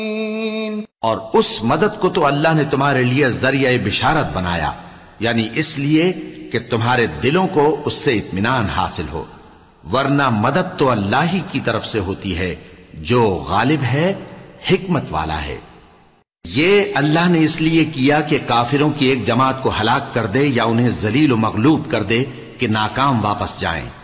और उस मदद को तो अल्लाह ने तुम्हारे लिए जरिया बिशारत बनाया, यानी इसलिए कि तुम्हारे दिलों को उससे इत्मीनान हासिल हो, वरना मदद तो अल्लाह ही की तरफ से होती है जो गालिब है, हिकमत वाला है। ये अल्लाह ने इसलिए किया कि काफिरों की एक जमात को हलाक कर दे या उन्हें जलील व मगलूब कर दे कि नाकाम वापस जाएं।